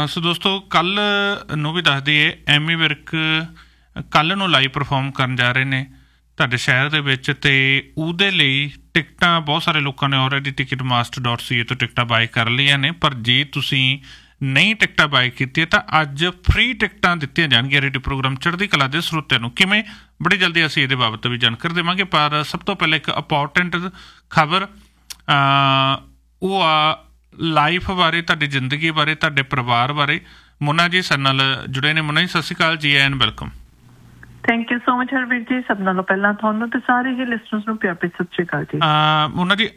ਸੋ ਦੋਸਤੋ ਕੱਲ੍ਹ ਨੂੰ ਵੀ ਦੱਸ ਦਈਏ ਐਮੀ ਵਿਰਕ ਕੱਲ੍ਹ ਨੂੰ ਲਾਈਵ ਪਰਫੋਰਮ ਕਰਨ ਜਾ ਰਹੇ ਨੇ ਤੁਹਾਡੇ ਸ਼ਹਿਰ ਦੇ ਵਿੱਚ ਅਤੇ ਉਹਦੇ ਲਈ ਟਿਕਟਾਂ ਬਹੁਤ ਸਾਰੇ ਲੋਕਾਂ ਨੇ ਆਲਰੇਡੀ ticketmaster.ca ਤੋਂ ਟਿਕਟਾਂ ਬਾਏ ਕਰ ਲਈਆਂ ਨੇ। ਪਰ ਜੇ ਤੁਸੀਂ ਨਹੀਂ ਟਿਕਟਾਂ ਬਾਏ ਕੀਤੀਆਂ ਤਾਂ ਅੱਜ ਫ੍ਰੀ ਟਿਕਟਾਂ ਦਿੱਤੀਆਂ ਜਾਣਗੀਆਂ ਰੇਡੀਓ ਪ੍ਰੋਗਰਾਮ ਚੜ੍ਹਦੀ ਕਲਾ ਦੇ ਸਰੋਤਿਆਂ ਨੂੰ। ਕਿਵੇਂ? ਬੜੀ ਜਲਦੀ ਅਸੀਂ ਇਹਦੇ ਬਾਬਤ ਵੀ ਜਾਣਕਾਰੀ ਦੇਵਾਂਗੇ, ਪਰ ਸਭ ਤੋਂ ਪਹਿਲਾਂ ਇੱਕ ਇੰਪੋਰਟੈਂਟ ਖਬਰ ਉਹ ਆ ਲਾਈਫ ਬਾਰੇ, ਤੁਹਾਡੀ ਜ਼ਿੰਦਗੀ ਬਾਰੇ, ਤੁਹਾਡੇ ਪਰਿਵਾਰ ਬਾਰੇ। ਮੁੰਨਾ ਜੀ ਸਾਡੇ ਨਾਲ ਜੁੜੇ ਨੇ। ਮੁੰਨਾ ਜੀ ਸਤਿ ਸ਼੍ਰੀ ਅਕਾਲ ਜੀ, ਐਨ welcome. Thank you so much Harvir ਜੀ। ਸਭ ਨਾਲੋਂ ਪਹਿਲਾਂ ਤੁਹਾਨੂੰ ਤੇ ਸਾਰੇ ਹੀ ਲਿਸਨਰਸ ਨੂੰ ਪਿਆਰ ਭਰੀ ਸਤਿ ਸ਼੍ਰੀ ਅਕਾਲ ਜੀ। ਮੁੰਨਾ ਜੀ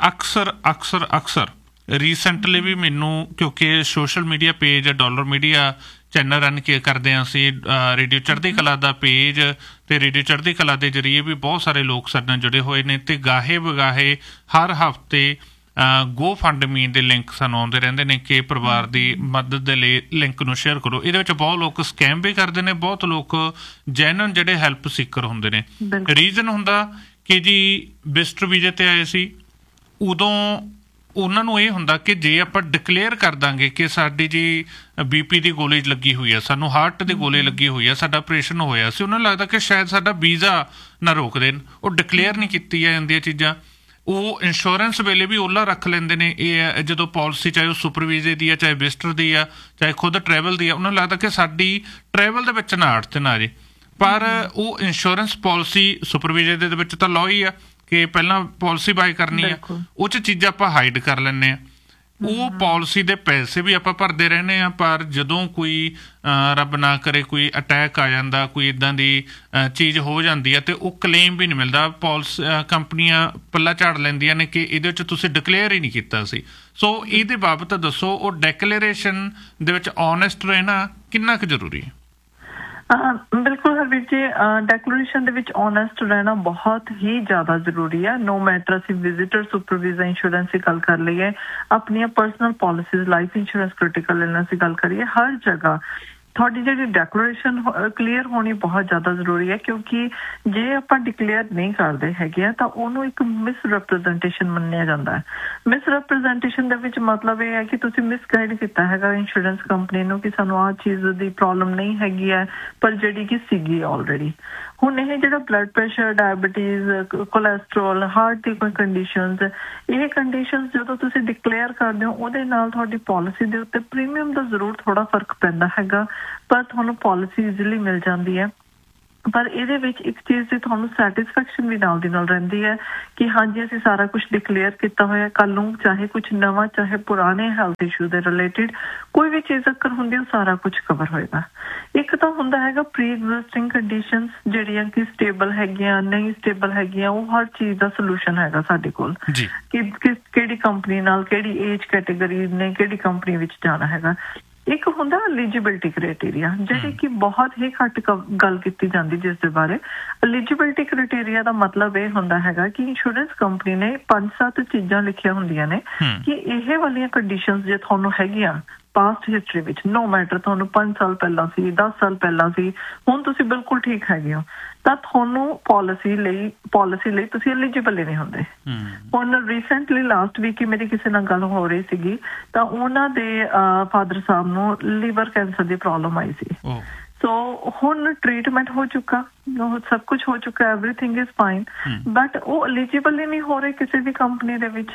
ਅਕਸਰ ਰੀਸੈਂਟਲੀ ਵੀ ਮੈਨੂੰ, ਕਿਉਂਕਿ social media page dollar media channel run ਕਰਦੇ ਹਾਂ ਅਸੀਂ, ਰੇਡੀਓ ਚੜ੍ਹਦੀ ਕਲਾ ਦਾ ਪੇਜ ਅਤੇ ਰੇਡੀਓ ਚੜ੍ਹਦੀ ਕਲਾ ਦੇ ਜ਼ਰੀਏ ਵੀ ਬਹੁਤ ਸਾਰੇ ਲੋਕ ਸਾਡੇ ਨਾਲ ਜੁੜੇ ਹੋਏ ਨੇ ਅਤੇ ਗਾਹੇ ਬਗਾਹੇ ਹਰ ਹਫ਼ਤੇ ਗੋ ਫੰਡ ਮੀ ਦੇ ਲਿੰਕ ਸਾਨੂੰ ਆਉਂਦੇ ਰਹਿੰਦੇ ਨੇ ਕਿ ਪਰਿਵਾਰ ਦੀ ਮਦਦ ਦੇ ਲਈ ਲਿੰਕ ਨੂੰ ਸ਼ੇਅਰ ਕਰੋ। ਇਹਦੇ ਵਿੱਚ ਬਹੁਤ ਲੋਕ ਸਕੈਮ ਵੀ ਕਰਦੇ ਨੇ, ਬਹੁਤ ਲੋਕ ਜੈਨੂਅਨ ਜਿਹੜੇ ਹੈਲਪ ਸੀਕਰ ਹੁੰਦੇ ਨੇ। ਰੀਜ਼ਨ ਹੁੰਦਾ ਕਿ ਜੀ ਵਿਜ਼ਟਰ ਵੀਜ਼ੇ 'ਤੇ ਆਏ ਸੀ, ਉਦੋਂ ਉਹਨਾਂ ਨੂੰ ਇਹ ਹੁੰਦਾ ਕਿ ਜੇ ਆਪਾਂ ਡਿਕਲੇਅਰ ਕਰ ਦਾਂਗੇ ਕਿ ਸਾਡੀ ਜੀ BP ਦੀ ਗੋਲੀ ਲੱਗੀ ਹੋਈ ਆ, ਸਾਨੂੰ ਹਾਰਟ ਦੀ ਗੋਲੀ ਲੱਗੀ ਹੋਈ ਆ, ਸਾਡਾ ਆਪਰੇਸ਼ਨ ਹੋਇਆ ਸੀ, ਉਹਨਾਂ ਨੂੰ ਲੱਗਦਾ ਕਿ ਸ਼ਾਇਦ ਸਾਡਾ ਵੀਜ਼ਾ ਨਾ ਰੋਕ ਦੇਣ। ਉਹ ਡਿਕਲੇਅਰ ਨਹੀਂ ਕੀਤੀ ਜਾਂਦੀਆਂ ਚੀਜ਼ਾਂ। ਉਹ ਇੰਸ਼ੋਰੈਂਸ ਵੇਲੇ ਵੀ ਓਲਾ ਰੱਖ ਲੈਂਦੇ ਨੇ। ਇਹ ਜਦੋਂ ਪੋਲਿਸੀ ਚਾਹੇ ਉਹ ਸੁਪਰ ਵੀਜ਼ੇ ਦੀ ਆ, ਚਾਹੇ ਵਿਜ਼ਟਰ ਦੀ ਆ, ਚਾਹੇ ਖੁਦ ਟਰੈਵਲ ਦੀ ਆ, ਉਹਨਾਂ ਨੂੰ ਲੱਗਦਾ ਕਿ ਸਾਡੀ ਟਰੈਵਲ ਦੇ ਵਿੱਚ ਨਾ ਅੜਚਨ ਆ ਜੇ। ਪਰ ਉਹ ਇੰਸ਼ੋਰੈਂਸ ਪੋਲਿਸੀ ਸੁਪਰ ਵੀਜ਼ੇ ਦੇ ਵਿੱਚ ਤਾਂ ਲਾਅ ਹੀ ਆ ਕਿ ਪਹਿਲਾਂ ਪੋਲਿਸੀ ਬਾਏ ਕਰਨੀ ਆ, ਉਹ 'ਚ ਚੀਜ਼ਾਂ ਆਪਾਂ ਹਾਈਡ ਕਰ ਲੈਂਦੇ ਹਾਂ। ਉਹ ਪੋਲਿਸੀ ਦੇ ਪੈਸੇ ਵੀ ਆਪਾਂ ਭਰਦੇ ਰਹਿੰਦੇ ਹਾਂ, ਪਰ ਜਦੋਂ ਕੋਈ ਰੱਬ ਨਾ ਕਰੇ ਕੋਈ ਅਟੈਕ ਆ ਜਾਂਦਾ, ਕੋਈ ਇੱਦਾਂ ਦੀ ਚੀਜ਼ ਹੋ ਜਾਂਦੀ ਹੈ ਅਤੇ ਉਹ ਕਲੇਮ ਵੀ ਨਹੀਂ ਮਿਲਦਾ। ਕੰਪਨੀਆਂ ਪੱਲਾ ਝਾੜ ਲੈਂਦੀਆਂ ਨੇ ਕਿ ਇਹਦੇ ਵਿੱਚ ਤੁਸੀਂ ਡਿਕਲੇਅਰ ਹੀ ਨਹੀਂ ਕੀਤਾ ਸੀ। ਸੋ ਇਹਦੇ ਬਾਬਤ ਦੱਸੋ, ਉਹ ਡੈਕਲੇਰੇਸ਼ਨ ਦੇ ਵਿੱਚ ਓਨੈਸਟ ਰਹਿਣਾ ਕਿੰਨਾ ਕੁ ਜ਼ਰੂਰੀ ਹੈ? ਬਿਲਕੁਲ ਹਰਵੀਰ ਜੀ, ਡੈਕਲੇਰੇਸ਼ਨ ਦੇ ਵਿੱਚ ਓਨੈਸਟ ਰਹਿਣਾ ਬਹੁਤ ਹੀ ਜ਼ਿਆਦਾ ਜ਼ਰੂਰੀ ਹੈ। ਨੋ ਮੈਟਰ ਅਸੀਂ ਵਿਜ਼ਿਟਰ, ਸੁਪਰ ਵੀਜ਼ਾ, ਇੰਸ਼ੋਰੈਂਸ ਦੀ ਗੱਲ ਕਰ ਲਈਏ, ਆਪਣੀਆਂ personal policies, life insurance, critical illness ਦੀ ਗੱਲ ਕਰੀਏ, ਹਰ ਜਗ੍ਹਾ ਤੁਹਾਡੀ ਜਿਹੜੀ ਡੈਕਲੇਰੇਸ਼ਨ ਕਲੀਅਰ ਹੋਣੀ ਬਹੁਤ ਜ਼ਿਆਦਾ ਜ਼ਰੂਰੀ ਹੈ। ਕਿਉਂਕਿ ਜੇ ਆਪਾਂ ਡਿਕਲੇਅਰ ਨਹੀਂ ਕਰਦੇ ਹੈਗੇ ਆ ਤਾਂ ਉਹਨੂੰ ਇੱਕ ਮਿਸਰੈਪ੍ਰਜ਼ੈਂਟੇਸ਼ਨ ਮੰਨਿਆ ਜਾਂਦਾ ਹੈ। ਮਿਸਰੈਪ੍ਰਜ਼ੈਂਟੇਸ਼ਨ ਦੇ ਵਿੱਚ ਮਤਲਬ ਇਹ ਹੈ ਕਿ ਤੁਸੀਂ ਮਿਸਗਾਈਡ ਕੀਤਾ ਹੈਗਾ ਇੰਸ਼ੋਰੈਂਸ ਕੰਪਨੀ ਨੂੰ ਕਿ ਸਾਨੂੰ ਆਹ ਚੀਜ਼ ਦੀ ਪ੍ਰੋਬਲਮ ਨਹੀਂ ਹੈਗੀ ਹੈ, ਪਰ ਜਿਹੜੀ ਕਿ ਸੀਗੀ ਆਲਰੇਡੀ। ਹੁਣ ਇਹ ਜਿਹੜਾ blood pressure, diabetes, cholesterol, heart ਦੀ ਕੋਈ ਕੰਡੀਸ਼ਨਸ, ਇਹ ਕੰਡੀਸ਼ਨਸ ਜਦੋਂ ਤੁਸੀਂ ਡਿਕਲੇਅਰ ਕਰਦੇ ਹੋ ਉਹਦੇ ਨਾਲ ਤੁਹਾਡੀ ਪੋਲਿਸੀ ਦੇ ਉੱਤੇ ਪ੍ਰੀਮੀਅਮ ਦਾ ਜ਼ਰੂਰ ਥੋੜ੍ਹਾ ਫਰਕ ਪੈਂਦਾ ਹੈਗਾ, ਪਰ ਤੁਹਾਨੂੰ ਪੋਲਿਸੀ ਈਜ਼ੀਲੀ ਮਿਲ ਜਾਂਦੀ ਹੈ। ਪਰ ਇਹਦੇ ਵਿੱਚ ਇੱਕ ਚੀਜ਼ ਦੀ ਤੁਹਾਨੂੰ ਸੈਟਿਸਫੈਕਸ਼ਨ ਵੀ ਨਾਲ ਦੀ ਨਾਲ ਰਹਿੰਦੀ ਹੈ ਕਿ ਹਾਂਜੀ ਅਸੀਂ ਸਾਰਾ ਕੁਛ ਡਿਕਲੇਅਰ ਕੀਤਾ ਹੋਇਆ, ਕੱਲ੍ਹ ਨੂੰ ਚਾਹੇ ਕੁਛ ਨਵਾਂ ਚਾਹੇ ਪੁਰਾਣੇ ਹੈਲਥ ਇਸ਼ੂ ਦੇ ਰਿਲੇਟਿਡ ਕੋਈ ਵੀ ਚੀਜ਼ ਅਗਰ ਹੁੰਦੀ ਉਹ ਸਾਰਾ ਕੁਛ ਕਵਰ ਹੋਏਗਾ। ਇੱਕ ਤਾਂ ਹੁੰਦਾ ਹੈਗਾ ਪ੍ਰੀ ਐਗਜ਼ਿਸਟਿੰਗ ਕੰਡੀਸ਼ਨਸ ਜਿਹੜੀਆਂ ਕਿ ਸਟੇਬਲ ਹੈਗੀਆਂ, ਨਹੀਂ ਸਟੇਬਲ ਹੈਗੀਆਂ, ਉਹ ਹਰ ਚੀਜ਼ ਦਾ ਸੋਲੂਸ਼ਨ ਹੈਗਾ ਸਾਡੇ ਕੋਲ ਕਿ ਕਿਹੜੀ ਕੰਪਨੀ ਨਾਲ, ਕਿਹੜੀ ਏਜ ਕੈਟੇਗਰੀ ਨੇ ਕਿਹੜੀ ਕੰਪਨੀ ਵਿੱਚ ਜਾਣਾ ਹੈਗਾ। ਇੱਕ ਹੁੰਦਾ ਐਲੀਜੀਬਿਲਿਟੀ ਕ੍ਰਾਈਟੇਰੀਆ, ਜਿਹੜੀ ਕਿ ਬਹੁਤ ਹੀ ਘੱਟ ਗੱਲ ਕੀਤੀ ਜਾਂਦੀ, ਜਿਸ ਦੇ ਬਾਰੇ ਐਲੀਜੀਬਿਲਿਟੀ ਕ੍ਰਾਈਟੇਰੀਆ ਦਾ ਮਤਲਬ ਇਹ ਹੁੰਦਾ ਹੈਗਾ ਕਿ ਇੰਸ਼ੋਰੈਂਸ ਕੰਪਨੀ ਨੇ 5-7 ਚੀਜ਼ਾਂ ਲਿਖੀਆਂ ਹੁੰਦੀਆਂ ਨੇ ਕਿ ਇਹ ਵਾਲੀਆਂ ਕੰਡੀਸ਼ਨਸ ਜੇ ਤੁਹਾਨੂੰ ਹੈਗੀਆਂ ਪਾਸਟ ਹਿਸਟਰੀ ਵਿੱਚ, ਨੋ ਮੈਟਰ ਤੁਹਾਨੂੰ 5 ਸਾਲ ਪਹਿਲਾਂ ਸੀ, 10 ਸਾਲ ਪਹਿਲਾਂ ਸੀ, ਹੁਣ ਤੁਸੀਂ ਬਿਲਕੁਲ ਠੀਕ ਹੈਗੇ ਹੋ, ਤਾਂ ਤੁਹਾਨੂੰ ਪੋਲਿਸੀ ਲਈ ਤੁਸੀਂ ਐਲੀਜੀਬਲ ਹੀ ਨਹੀਂ ਹੁੰਦੇ। ਹੁਣ ਰੀਸੈਂਟਲੀ ਲਾਸਟ ਵੀਕ ਹੀ ਮੇਰੀ ਕਿਸੇ ਨਾਲ ਗੱਲ ਹੋ ਰਹੀ ਸੀਗੀ, ਤਾਂ ਉਹਨਾਂ ਦੇ ਫਾਦਰ ਸਾਹਿਬ ਨੂੰ ਲੀਵਰ ਕੈਂਸਰ ਦੀ ਪ੍ਰੋਬਲਮ ਆਈ ਸੀ। ਸੋ ਹੁਣ ਟ੍ਰੀਟਮੈਂਟ ਹੋ ਚੁੱਕਾ, ਸਭ ਕੁਛ ਹੋ ਚੁੱਕਾ, ਐਵਰੀਥਿੰਗ ਇਜ਼ ਫਾਈਨ, ਬਟ ਉਹ ਐਲੀਜੀਬਲ ਹੀ ਨਹੀਂ ਹੋ ਰਹੇ ਕਿਸੇ ਵੀ ਕੰਪਨੀ ਦੇ ਵਿੱਚ।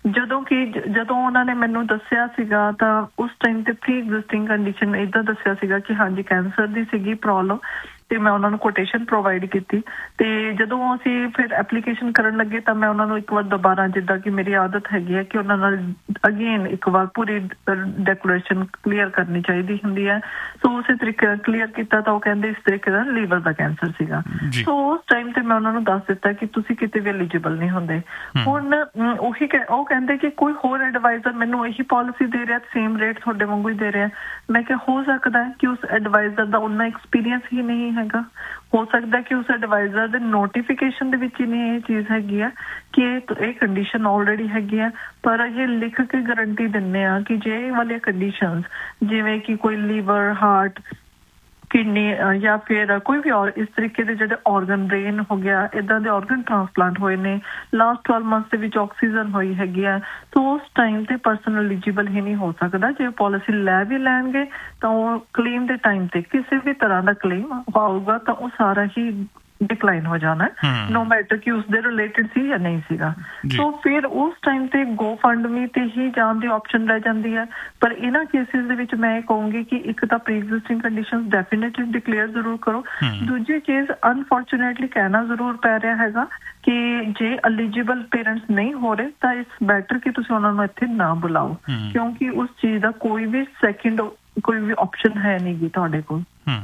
ਜਦੋਂ ਉਹਨਾਂ ਨੇ ਮੈਨੂੰ ਦੱਸਿਆ ਸੀਗਾ ਤਾਂ ਉਸ ਟਾਈਮ ਤੇ ਪ੍ਰੀ ਐਗਜ਼ਿਸਟਿੰਗ ਕੰਡੀਸ਼ਨ ਏਦਾਂ ਦੱਸਿਆ ਸੀਗਾ ਕਿ ਹਾਂਜੀ ਕੈਂਸਰ ਦੀ ਸੀਗੀ ਪ੍ਰੋਬਲਮ, ਤੇ ਮੈਂ ਉਹਨਾਂ ਨੂੰ ਕੋਟੇਸ਼ਨ ਪ੍ਰੋਵਾਈਡ ਕੀਤੀ। ਤੇ ਜਦੋਂ ਅਸੀਂ ਫਿਰ ਐਪਲੀਕੇਸ਼ਨ ਕਰਨ ਲੱਗੇ ਤਾਂ ਮੈਂ ਉਹਨਾਂ ਨੂੰ ਇੱਕ ਵਾਰ ਦੁਬਾਰਾ, ਜਿੱਦਾਂ ਕਿ ਮੇਰੀ ਆਦਤ ਹੈਗੀ ਹੈ ਕਿ ਉਹਨਾਂ ਨਾਲ ਅਗੇਨ ਇੱਕ ਵਾਰ ਪੂਰੀ ਡੈਕਲੇਰੇਸ਼ਨ ਕਲੀਅਰ ਕਰਨੀ ਚਾਹੀਦੀ ਹੁੰਦੀ ਹੈ, ਸੋ ਉਸੇ ਤਰੀਕੇ ਨਾਲ ਕਲੀਅਰ ਕੀਤਾ ਤਾਂ ਉਹ ਕਹਿੰਦੇ ਇਸ ਤਰੀਕੇ ਨਾਲ ਲੀਵਰ ਦਾ ਕੈਂਸਰ ਸੀਗਾ। ਸੋ ਉਸ ਟਾਈਮ ਤੇ ਮੈਂ ਉਹਨਾਂ ਨੂੰ ਦੱਸ ਦਿੱਤਾ ਕਿ ਤੁਸੀਂ ਕਿਤੇ ਵੀ ਐਲੀਜੀਬਲ ਨਹੀਂ ਹੁੰਦੇ। ਹੁਣ ਉਹ ਕਹਿੰਦੇ ਕਿ ਕੋਈ ਹੋਰ ਐਡਵਾਈਜ਼ਰ ਮੈਨੂੰ ਇਹੀ ਪਾਲਿਸੀ ਦੇ ਰਿਹਾ, ਸੇਮ ਰੇਟ ਤੁਹਾਡੇ ਵਾਂਗੂ ਹੀ ਦੇ ਰਿਹਾ। ਮੈਂ ਕਿਹਾ ਹੋ ਸਕਦਾ ਹੈ ਕਿ ਉਸ ਐਡਵਾਈਜ਼ਰ ਦਾ ਉਨਾ ਐਕਸਪੀਰੀਅੰਸ ਹੀ ਨਹੀਂ ਹੈਗਾ, ਹੋ ਸਕਦਾ ਕਿ ਉਸ ਐਡਵਾਈਜ਼ਰ ਦੇ ਨੋਟੀਫਿਕੇਸ਼ਨ ਦੇ ਵਿੱਚ ਹੀ ਨਹੀਂ ਇਹ ਚੀਜ਼ ਹੈਗੀ ਆ ਕਿ ਇਹ ਕੰਡੀਸ਼ਨ ਆਲਰੇਡੀ ਹੈਗੀ ਆ, ਪਰ ਇਹ ਲਿਖ ਕੇ ਗਰੰਟੀ ਦਿੰਦੇ ਆ ਕਿ ਜੇ ਇਹ ਵਾਲੀਆਂ ਕੰਡੀਸ਼ਨਸ ਜਿਵੇਂ ਕਿ ਕੋਈ ਲੀਵਰ, ਹਾਰਟ, ਕਿਡਨੀ ਜਾਂ ਫਿਰ ਕੋਈ ਵੀ ਇਸ ਤਰੀਕੇ ਦੇ ਜਿਹੜੇ ਆਰਗਨ, ਬ੍ਰੇਨ ਹੋ ਗਿਆ, ਇਦਾਂ ਦੇ ਆਰਗਨ ਟ੍ਰਾਂਸਪਲਾਂਟ ਹੋਏ ਨੇ ਲਾਸਟ 12 ਮੰਥਸ ਦੇ ਵਿੱਚ, ਆਕਸੀਜਨ ਹੋਈ ਹੈਗੀ ਆ, ਸੋ ਉਸ ਟਾਈਮ ਤੇ ਪਰਸਨ ਐਲੀਜੀਬਲ ਹੀ ਨਹੀਂ ਹੋ ਸਕਦਾ। ਜੇ ਪਾਲਿਸੀ ਲੈ ਵੀ ਲੈਣਗੇ ਤਾਂ ਉਹ ਕਲੇਮ ਦੇ ਟਾਈਮ ਤੇ ਕਿਸੇ ਵੀ ਤਰ੍ਹਾਂ ਦਾ ਕਲੇਮ ਆਊਗਾ ਤਾਂ ਉਹ ਸਾਰਾ ਹੀ ਡਿਕਲਾਈਨ ਹੋ ਜਾਣਾ, ਨੋ ਮੈਟਰ ਕਿ ਉਸਦੇ ਰਿਲੇਟਡ ਸੀ ਜਾਂ ਨਹੀਂ ਸੀਗਾ। ਸੋ ਫਿਰ ਉਸ ਟਾਈਮ ਤੇ GoFundMe ਤੇ ਹੀ ਜਾਣ ਦੀ ਆਪਸ਼ਨ ਰਹਿ ਜਾਂਦੀ ਹੈ। ਪਰ ਇਹਨਾਂ ਕੇਸਿਸ ਦੇ ਵਿੱਚ ਮੈਂ ਇਹ ਕਹੂੰਗੀ ਕਿ ਇੱਕ ਤਾਂ pre existing conditions definitely declare ਜ਼ਰੂਰ ਕਰੋ। ਦੂਜੀ ਚੀਜ਼, ਅਨਫੋਰਚੂਨੇਟਲੀ ਕਹਿਣਾ ਜ਼ਰੂਰ ਪੈ ਰਿਹਾ ਹੈਗਾ ਕਿ ਜੇ ਐਲੀਜੀਬਲ ਪੇਰੈਂਟਸ ਨਹੀਂ ਹੋ ਰਹੇ ਤਾਂ ਇਟਸ ਬੈਟਰ ਕਿ ਤੁਸੀਂ ਉਹਨਾਂ ਨੂੰ ਇੱਥੇ ਨਾ ਬੁਲਾਓ, ਕਿਉਂਕਿ ਉਸ ਚੀਜ਼ ਦਾ ਕੋਈ ਵੀ ਸੈਕਿੰਡ ਕੋਈ ਵੀ ਆਪਸ਼ਨ ਹੈ ਨਹੀਂ ਗੀ ਤੁਹਾਡੇ ਕੋਲ।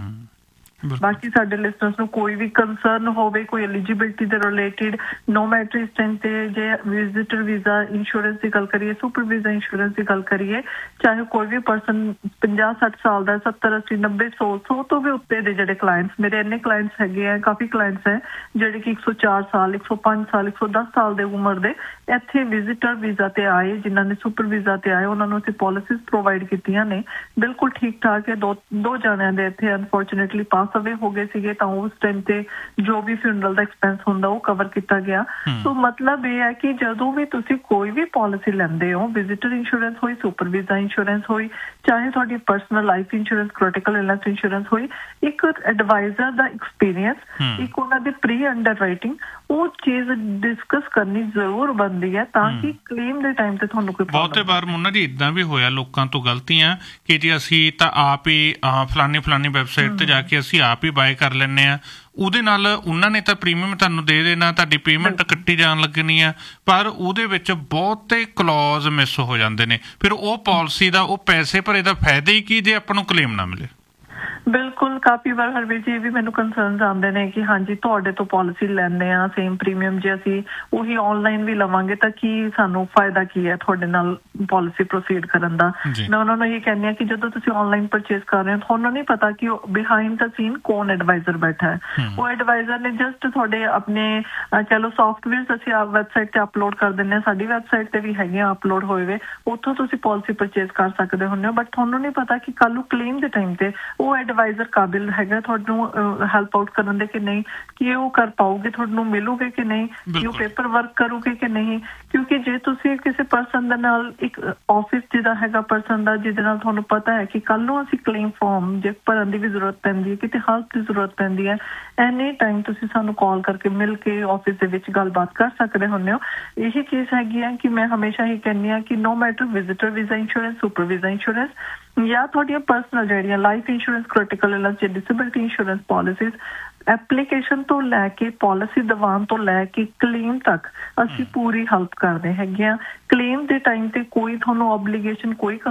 ਬਾਕੀ ਸਾਡੇ ਲਿਸਨਰਸ ਨੂੰ ਕੋਈ ਵੀ ਕੰਸਰਨ ਹੋਵੇ ਕੋਈ ਐਲੀਜੀਬਿਲਿਟੀ ਦੇ ਰਿਲੇਟਡ, ਨੋ ਮੈਟਰ ਇਸ ਟਾਈਮ ਤੇ ਜੇ ਵਿਜ਼ਿਟਰ ਵੀਜ਼ਾ ਇੰਸ਼ੋਰੈਂਸ ਦੀ ਗੱਲ ਕਰੀਏ, ਸੁਪਰ ਵੀਜ਼ਾ ਇੰਸ਼ੋਰੈਂਸ ਦੀ ਗੱਲ ਕਰੀਏ, ਚਾਹੇ ਕੋਈ ਵੀ ਪਰਸਨ 50-60 ਸਾਲ ਦਾ, 70-80-90-100 ਤੋਂ ਵੀ ਉੱਤੇ ਦੇ ਜਿਹੜੇ ਕਲਾਇੰਟਸ, ਮੇਰੇ ਇੰਨੇ ਕਲਾਇੰਟਸ ਹੈਗੇ ਆ, ਕਾਫੀ ਕਲਾਇੰਟਸ ਹੈ ਜਿਹੜੇ ਕਿ 104 ਸਾਲ 105 ਸਾਲ 110 ਸਾਲ ਦੇ ਉਮਰ ਦੇ ਇੱਥੇ ਵਿਜ਼ਿਟਰ ਵੀਜ਼ਾ ਤੇ ਆਏ, ਜਿਨ੍ਹਾਂ ਨੇ ਸੁਪਰ ਵੀਜ਼ਾ ਤੇ ਆਏ, ਉਹਨਾਂ ਨੂੰ ਅਸੀਂ ਪਾਲਿਸੀਜ਼ ਪ੍ਰੋਵਾਈਡ ਕੀਤੀਆਂ ਨੇ, ਬਿਲਕੁਲ ਠੀਕ ਠਾਕ ਹੈ। ਦੋ ਜਾਣਿਆਂ ਦੇ ਇੱਥੇ ਅਨਫੋਰਚੂਨੇਟਲੀ ਪਾਸ ਅਵੇ ਹੋ ਗਏ ਸੀਗੇ ਤਾਂ ਉਸ ਟਾਈਮ ਤੇ ਜੋ ਵੀ ਫਿਊਨਰਲ ਦਾ ਐਕਸਪੈਂਸ ਹੁੰਦਾ ਉਹ ਕਵਰ ਕੀਤਾ ਗਿਆ। ਸੋ ਮਤਲਬ ਇਹ ਹੈ ਕਿ ਜਦੋਂ ਵੀ ਤੁਸੀਂ ਕੋਈ ਵੀ ਪਾਲਿਸੀ ਲੈਂਦੇ ਹੋ, ਵਿਜ਼ਿਟਰ ਇੰਸ਼ੋਰੈਂਸ ਹੋਈ, ਸੁਪਰ ਵੀਜ਼ਾ ਇੰਸ਼ੋਰੈਂਸ ਹੋਈ, ਚਾਹੇ ਤੁਹਾਡੀ personal life insurance, critical illness insurance ਹੋਈ, ਇੱਕ ਐਡਵਾਈਜ਼ਰ ਦਾ ਐਕਸਪੀਰੀਅੰਸ, ਇੱਕ ਉਹਨਾਂ ਦੀ ਪ੍ਰੀ ਅੰਡਰ ਰਾਈਟਿੰਗ, ਉਹ ਚੀਜ਼ ਡਿਸਕਸ ਕਰਨੀ ਜ਼ਰੂਰ ਬਣਦੀ ਹੈ ਤਾਂ ਕਿ ਕਲੇਮ ਦੇ ਟਾਈਮ ਤੇ ਤੁਹਾਨੂੰ ਕੋਈ ਬਹੁਤੇ ਵਾਰ ਮੁੰਨਾ ਜੀ ਇਦਾਂ ਵੀ ਹੋਇਆ ਲੋਕਾਂ ਤੋਂ ਗਲਤੀਆਂ ਕਿ ਜੀ ਅਸੀਂ ਤਾਂ ਆਪ ਹੀ ਫਲਾਨੀ ਵੈਬਸਾਈਟ ਤੇ ਜਾ ਕੇ ਅਸੀਂ ਆਪ ਹੀ ਬਾਏ ਕਰ ਲੈਂਦੇ ਆ, ਉਹਦੇ ਨਾਲ ਉਹਨਾਂ ਨੇ ਤਾਂ ਪ੍ਰੀਮੀਅਮ ਤੁਹਾਨੂੰ ਦੇ ਦੇਣਾ, ਤੁਹਾਡੀ ਪੇਮੈਂਟ ਕੱਟੀ ਜਾਣ ਲੱਗਣੀ ਆ, ਪਰ ਉਹਦੇ ਵਿੱਚ ਬਹੁਤੇ ਕਲੌਜ਼ ਮਿਸ ਹੋ ਜਾਂਦੇ ਨੇ, ਫਿਰ ਉਹ ਪਾਲਿਸੀ ਦਾ ਉਹ ਪੈਸੇ ਭਰੇ ਦਾ ਫਾਇਦਾ ਹੀ ਕੀ ਜੇ ਆਪਾਂ ਨੂੰ ਕਲੇਮ ਨਾ ਮਿਲੇ। ਬਿਲਕੁਲ, ਕਾਫੀ ਵਾਰ ਹਰਵੀਰ ਜੀ ਇਹ ਵੀ ਮੈਨੂੰ ਕੰਸਰਨਸ ਆਉਂਦੇ ਨੇ ਕਿ ਹਾਂਜੀ ਤੁਹਾਡੇ ਤੋਂ ਪਾਲਿਸੀ ਲੈਂਦੇ ਆ ਸੇਮ ਪ੍ਰੀਮੀਅਮ, ਜੇ ਅਸੀਂ ਉਹੀ ਆਨਲਾਈਨ ਵੀ ਲਵਾਂਗੇ ਤਾਂ ਕੀ ਸਾਨੂੰ ਫਾਇਦਾ ਕੀ ਹੈ ਤੁਹਾਡੇ ਨਾਲ ਪਾਲਿਸੀ ਪ੍ਰੋਸੀਡ ਕਰਨ ਦਾ। ਮੈਂ ਉਹਨਾਂ ਨੂੰ ਇਹ ਕਹਿੰਦੀ ਹਾਂ ਕਿ ਜਦੋਂ ਤੁਸੀਂ ਆਨਲਾਈਨ ਪਰਚੇਸ ਕਰ ਰਹੇ ਹੋ ਤੁਹਾਨੂੰ ਨਹੀਂ ਪਤਾ ਕਿ ਬਿਹਾਈਂਡ ਦਾ ਸੀਨ ਕੌਣ ਐਡਵਾਈਜ਼ਰ ਬੈਠਾ ਹੈ। ਉਹ ਐਡਵਾਈਜ਼ਰ ਨੇ ਜਸਟ ਤੁਹਾਡੇ ਆਪਣੇ ਚਲੋ ਸੌਫਟਵੇਅਰ ਅਸੀਂ ਵੈਬਸਾਈਟ ਤੇ ਅਪਲੋਡ ਕਰ ਦਿੰਦੇ ਹਾਂ, ਸਾਡੀ ਵੈਬਸਾਈਟ ਤੇ ਵੀ ਹੈਗੇ ਆ ਅਪਲੋਡ ਹੋਏ ਹੋਏ, ਉੱਥੋਂ ਤੁਸੀਂ ਪਾਲਿਸੀ ਪਰਚੇਸ ਕਰ ਸਕਦੇ ਹੁੰਦੇ ਹੋ, ਬਟ ਤੁਹਾਨੂੰ ਨਹੀਂ ਪਤਾ ਕਿ ਕੱਲ ਨੂੰ ਕਲੇਮ ਦੇ ਟਾਈਮ ਤੇ ਉਹ ਐਡਵਾਈਜ਼ਰ ਕਾਬਿਲ ਹੈਗਾ ਤੁਹਾਨੂੰ ਹੈਲਪ ਆਊਟ ਕਰਨ ਦੇ ਕਿ ਨਹੀਂ, ਕਿ ਉਹ ਕਰ ਪਾਓਗੇ, ਤੁਹਾਨੂੰ ਮਿਲੂਗੇ ਕਿ ਨਹੀਂ, ਕਿ ਉਹ ਪੇਪਰ ਵਰਕ ਕਰੂਗੇ ਕਿ ਨਹੀਂ। ਕਿਉਂਕਿ ਜੇ ਤੁਸੀਂ ਕਿਸੇ ਪਰਸਨ ਦੇ ਨਾਲ ਇੱਕ ਆਫਿਸ ਜਿਹਦਾ ਹੈਗਾ ਪਰਸਨ ਦਾ ਜਿਹਦੇ ਨਾਲ ਤੁਹਾਨੂੰ ਪਤਾ ਹੈ ਕਿ ਕੱਲ ਨੂੰ ਅਸੀਂ ਕਲੇਮ ਫਾਰਮ ਜੇ ਭਰਨ ਦੀ ਵੀ ਜ਼ਰੂਰਤ ਪੈਂਦੀ ਹੈ, ਕਿਤੇ ਹੈਲਪ ਦੀ ਜ਼ਰੂਰਤ ਪੈਂਦੀ ਹੈ, ਐਨੀ ਟਾਈਮ ਤੁਸੀਂ ਸਾਨੂੰ ਕਾਲ ਕਰਕੇ ਮਿਲ ਕੇ ਆਫਿਸ ਦੇ ਵਿੱਚ ਗੱਲਬਾਤ ਕਰ ਸਕਦੇ ਹੁੰਦੇ ਹੋ। ਇਹੀ ਚੀਜ਼ ਹੈਗੀ ਹੈ ਕਿ ਮੈਂ ਹਮੇਸ਼ਾ ਹੀ ਕਹਿੰਦੀ ਹਾਂ ਕਿ ਨੋ matter visitor visa insurance, super visa insurance ਜਾਂ ਤੁਹਾਡੀਆਂ ਪਰਸਨਲ ਜਿਹੜੀਆਂ ਲਾਈਫ ਇੰਸ਼ੋਰੈਂਸ, ਕ੍ਰਿਟੀਕਲ ਇਲਨੈਸ ਜਾਂ ਡਿਸੇਬਿਲਿਟੀ ਇੰਸ਼ੋਰੈਂਸ ਪਾਲਿਸੀਜ਼, ਐਪਲੀਕੇਸ਼ਨ ਤੋਂ ਲੈ ਕੇ ਪਾਲਿਸੀ ਦਿਵਾਉਣ ਤੋਂ ਲੈ ਕੇ ਕਲੇਮ ਤੱਕ ਅਸੀਂ ਪੂਰੀ ਹੈਲਪ ਕਰਦੇ ਹੈਗੇ ਆ। ਕਲੇਮ ਦੇ ਟਾਈਮ ਤੇ ਕੋਈ ਤੁਹਾਨੂੰ ਓਬਲੀਗੇਸ਼ਨ ਕੋਈ